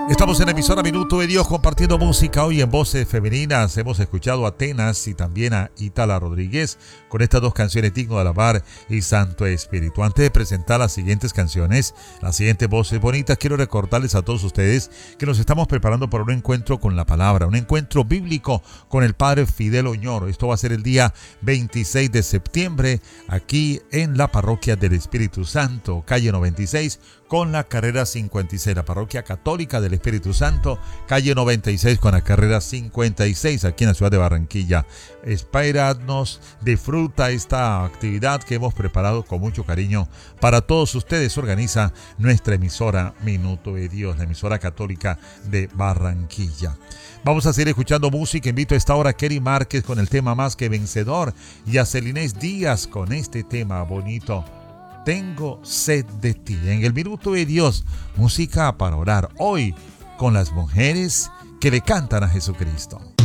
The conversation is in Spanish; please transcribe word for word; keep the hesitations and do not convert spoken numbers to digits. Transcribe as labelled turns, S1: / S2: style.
S1: Estamos en la emisora Minuto de Dios compartiendo música hoy en voces femeninas. Hemos escuchado a Atenas y también a Itala Rodríguez con estas dos canciones dignas de alabar y Santo Espíritu. Antes de presentar las siguientes canciones, las siguientes voces bonitas, quiero recordarles a todos ustedes que nos estamos preparando para un encuentro con la palabra, un encuentro bíblico con el Padre Fidel Oñoro. Esto va a ser el día veintiséis de septiembre aquí en la Parroquia del Espíritu Santo, calle noventa y seis, con la carrera cincuenta y seis, la Parroquia Católica del Espíritu Santo, calle noventa y seis con la carrera cincuenta y seis aquí en la ciudad de Barranquilla. Espéranos, disfruta esta actividad que hemos preparado con mucho cariño para todos ustedes. Organiza nuestra emisora Minuto de Dios, la emisora católica de Barranquilla. Vamos a seguir escuchando música. Invito a esta hora a Kerry Márquez con el tema Más que Vencedor y a Celinés Díaz con este tema bonito, Tengo sed de ti. En el Minuto de Dios, música para orar hoy con las mujeres que le cantan a Jesucristo.